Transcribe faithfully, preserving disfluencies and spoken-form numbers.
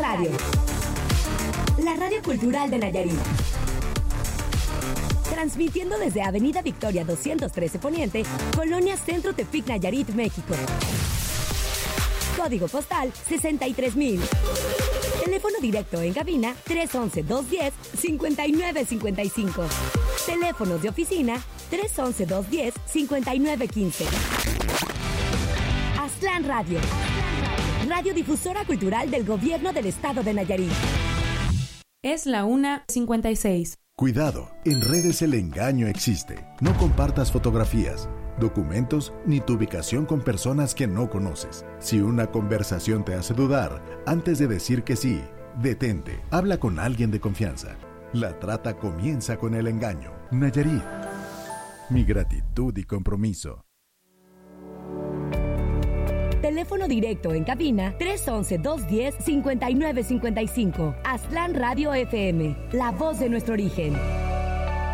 Radio. La radio cultural de Nayarit. Transmitiendo desde Avenida Victoria doscientos trece Poniente, Colonia Centro Tepic, Nayarit, México. Código postal sesenta y tres mil. Teléfono directo en cabina tres once, dos diez, cincuenta y nueve cincuenta y cinco. Teléfonos de oficina tres once, dos diez, cincuenta y nueve quince. Aztlán Radio. Radiodifusora cultural del Gobierno del Estado de Nayarit. Es la una cincuenta y seis. Cuidado, en redes el engaño existe. No compartas fotografías, documentos ni tu ubicación con personas que no conoces. Si una conversación te hace dudar, antes de decir que sí, detente. Habla con alguien de confianza. La trata comienza con el engaño. Nayarit. Mi gratitud y compromiso. Teléfono directo en cabina tres once, dos diez, cincuenta y nueve cincuenta y cinco. Aztlán Radio F M, la voz de nuestro origen.